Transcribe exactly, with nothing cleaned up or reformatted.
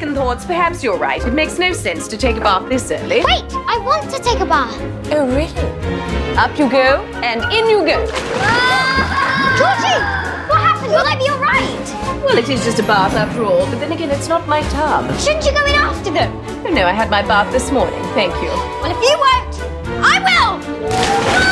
second thoughts, perhaps you're right. It makes no sense to take a bath this early. Wait, I want to take a bath. Oh, really? Up you go, and in you go. Ah! Georgie, what happened? Will I be all right? Well, it is just a bath after all, but then again, it's not my tub. Shouldn't you go in after them? Oh, no, I had my bath this morning. Thank you. Well, if you won't, I will!